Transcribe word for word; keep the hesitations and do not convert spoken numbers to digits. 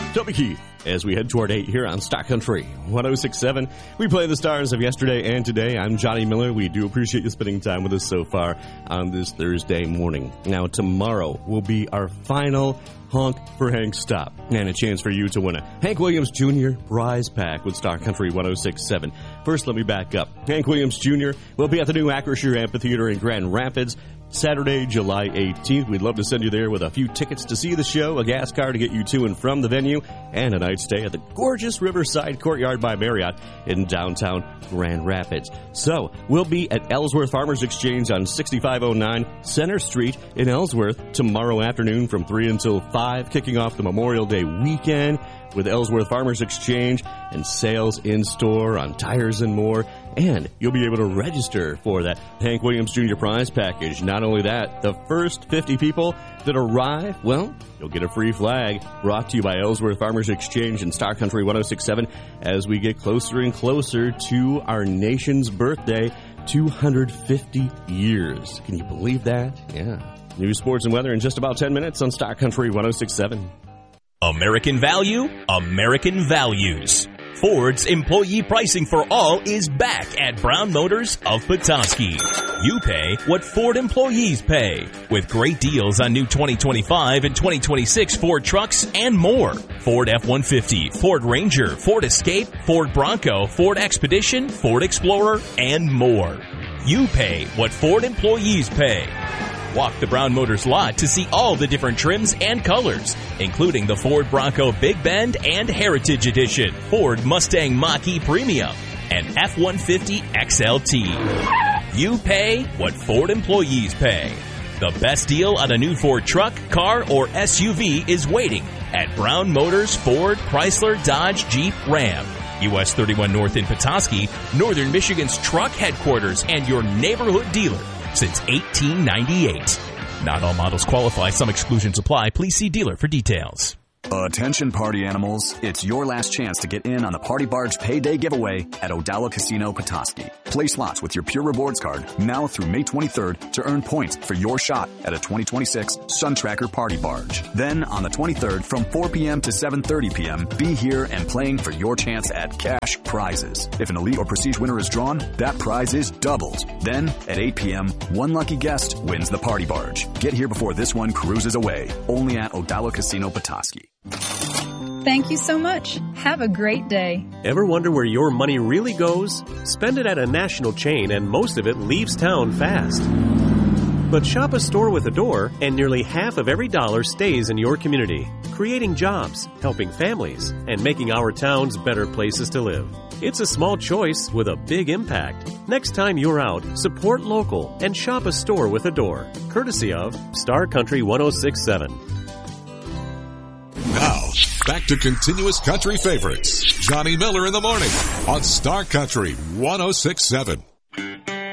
Toby Keith, as we head toward eight here on Star Country one oh six point seven. We play the stars of yesterday and today. I'm Johnny Miller. We do appreciate you spending time with us so far on this Thursday morning. Now, tomorrow will be our final Honk for Hank stop, and a chance for you to win a Hank Williams Junior prize pack with Star Country one oh six point seven. First, let me back up. Hank Williams Junior will be at the new Acrisure Amphitheater in Grand Rapids Saturday, July eighteenth. We'd love to send you there with a few tickets to see the show, a gas car to get you to and from the venue, and a night stay at the gorgeous Riverside Courtyard by Marriott in downtown Grand Rapids. So, we'll be at Ellsworth Farmers Exchange on sixty-five oh nine Center Street in Ellsworth tomorrow afternoon from three until five, kicking off the Memorial Day weekend with Ellsworth Farmers Exchange and sales in-store on tires and more. And you'll be able to register for that Hank Williams Junior prize package. Not only that, the first fifty people that arrive, well, you'll get a free flag brought to you by Ellsworth Farmers Exchange and Star Country one oh six point seven as we get closer and closer to our nation's birthday, two hundred fifty years. Can you believe that? Yeah. News, sports, and weather in just about ten minutes on Star Country one oh six point seven. American value, American values. Ford's employee pricing for all is back at Brown Motors of Petoskey. You pay what Ford employees pay, with great deals on new twenty twenty-five and twenty twenty-six Ford trucks and more. Ford F one fifty, Ford Ranger, Ford Escape, Ford Bronco, Ford Expedition, Ford Explorer, and more. You pay what Ford employees pay. Walk the Brown Motors lot to see all the different trims and colors, including the Ford Bronco Big Bend and Heritage Edition, Ford Mustang Mach-E Premium, and F one fifty X L T. You pay what Ford employees pay. The best deal on a new Ford truck, car, or S U V is waiting at Brown Motors Ford, Chrysler, Dodge, Jeep, Ram. U S thirty-one North in Petoskey, Northern Michigan's truck headquarters and your neighborhood dealer since eighteen ninety-eight. Not all models qualify. Some exclusions apply. Please see dealer for details. Attention party animals, it's your last chance to get in on the Party Barge Payday giveaway at Odalla Casino Petoskey. Play slots with your Pure Rewards card now through May twenty-third to earn points for your shot at a twenty twenty-six Sun Tracker Party Barge. Then on the twenty-third from four p.m. to seven thirty p.m., be here and playing for your chance at cash prizes. If an Elite or Prestige winner is drawn, that prize is doubled. Then at eight p.m., one lucky guest wins the Party Barge. Get here before this one cruises away. Only at Odalla Casino Petoskey. Thank you so much. Have a great day. Ever wonder where your money really goes? Spend it at a national chain and most of it leaves town fast. But shop a store with a door and nearly half of every dollar stays in your community, creating jobs, helping families, and making our towns better places to live. It's a small choice with a big impact. Next time you're out, support local and shop a store with a door, courtesy of Star Country one oh six point seven. Now, back to continuous country favorites. Johnny Miller in the morning on Star Country one oh six point seven.